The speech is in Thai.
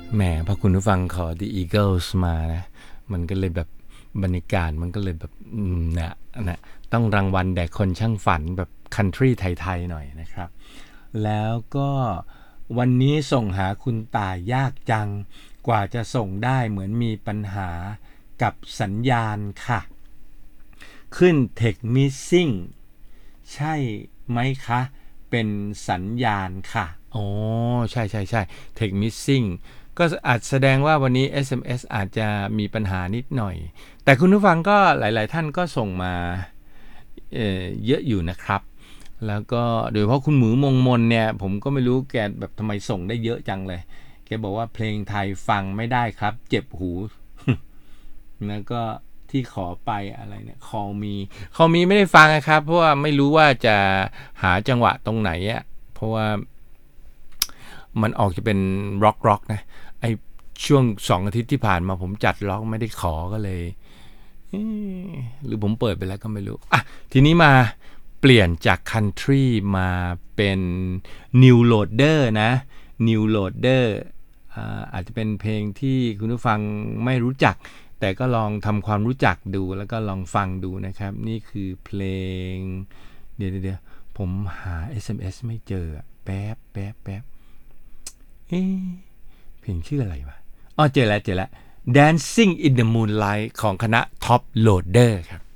แหมพอคุณผู้ฟังขอ The Eagles มานะมันก็เลยแบบบรรยากาศมันก็เลยแบบนะต้องรางวัลแด่คนช่างฝันแบบคันทรีไทยๆหน่อยนะครับแล้วก็วันนี้ส่งหาคุณตายากจังกว่าจะส่งได้เหมือนมีปัญหากับสัญญาณค่ะขึ้น Tech Missing ใช่ไหมคะเป็นสัญญาณค่ะอ๋อใช่ Tech Missing ก็อาจแสดงว่าวันนี้ SMS อาจจะมีปัญหานิดหน่อยแต่คุณผู้ฟังก็หลายๆท่านก็ส่งมาเยอะอยู่นะครับแล้วก็โดยเฉพาะคุณหมูมงมนเนี่ยผมก็ไม่รู้แกแบบทำไมส่งได้เยอะจังเลยแกบอกว่าเพลงไทยฟังไม่ได้ครับเจ็บหู แล้วก็ที่ขอไปอะไรเนี่ยcall meไม่ได้ฟังนะครับเพราะว่าไม่รู้ว่าจะหาจังหวะตรงไหนอ่ะเพราะว่ามันออกจะเป็นร็อกนะไอช่วง2 อาทิตย์ที่ผ่านมาผมจัดร็อกไม่ได้ขอก็เลยหรือผมเปิดไปแล้วก็ไม่รู้อ่ะทีนี้มาเปลี่ยนจาก country มาเป็น new loader นะ new loader อาจจะเป็นเพลงที่คุณผู้ฟังไม่รู้จักแต่ก็ลองทำความรู้จักดูแล้วก็ลองฟังดูนะครับนี่คือเพลงเดี๋ยวผมหา SMS ไม่เจอแป๊บเพลงชื่ออะไรวะอ๋อเจอแล้ว Dancing in the Moonlight ของคณะ Top Loader ครับ